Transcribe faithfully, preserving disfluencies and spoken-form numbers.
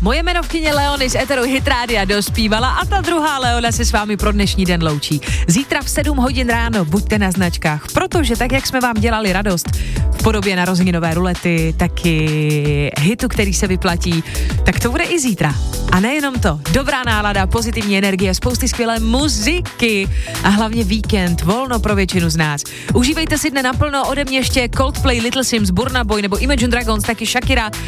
Moje jmenovkyně Leony z Eteru Hit Rádia dospívala a ta druhá Leona se s vámi pro dnešní den loučí. Zítra v sedm hodin ráno buďte na značkách, protože tak, jak jsme vám dělali radost v podobě narozeninové rulety, taky hitu, který se vyplatí, tak to bude i zítra. A nejenom to, dobrá nálada, pozitivní energie, spousty skvělé muziky a hlavně víkend, volno pro většinu z nás. Užívejte si dne naplno, ode mě ještě Coldplay, Little Sims, Burna Boy nebo Imagine Dragons, taky Shakira.